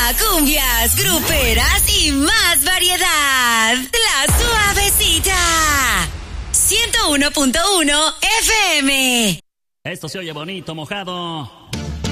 cumbias, gruperas y más variedad. La Suavecita. 101.1 FM. Esto se oye bonito, mojado.